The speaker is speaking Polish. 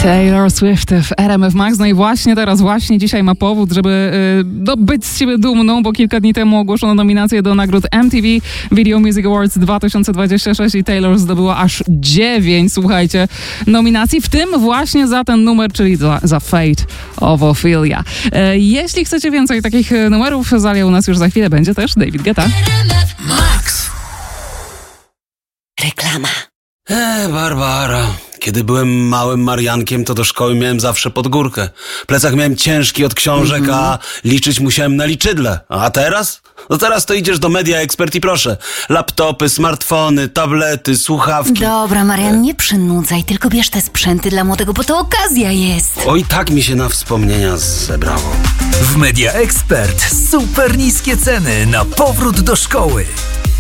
Taylor Swift w RMF Max. No i właśnie teraz, dzisiaj ma powód, żeby być z siebie dumną, bo kilka dni temu ogłoszono nominację do nagród MTV Video Music Awards 2026 i Taylor zdobyła aż 9, słuchajcie, nominacji, w tym właśnie za ten numer, czyli za Fate of Ophelia. Jeśli chcecie więcej takich numerów, zaliał nas już za chwilę będzie też David Guetta. Max. Reklama. Barbara. Kiedy byłem małym Mariankiem, to do szkoły miałem zawsze pod górkę. Plecak miałem ciężki od książek, a liczyć musiałem na liczydle. A teraz? No teraz to idziesz do Media Expert i proszę. Laptopy, smartfony, tablety, słuchawki. Dobra, Marian, nie przynudzaj, tylko bierz te sprzęty dla młodego, bo to okazja jest. Oj, tak mi się na wspomnienia zebrało. W Media Expert super niskie ceny na powrót do szkoły.